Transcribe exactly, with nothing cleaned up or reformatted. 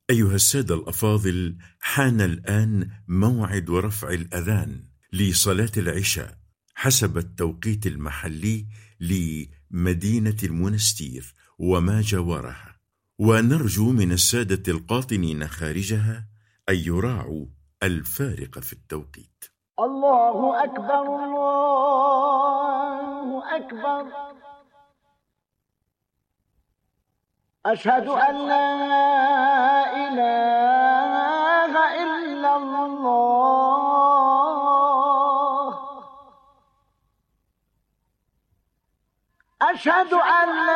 أيها السادة الأفاضل، حان الآن موعد رفع الأذان لصلاة العشاء حسب التوقيت المحلي لمدينة المنستير وما جاورها، ونرجو من السادة القاطنين خارجها أن يراعوا الفارق في التوقيت. الله أكبر الله أكبر، أشهد أن لا إله إلا الله، أشهد أن لا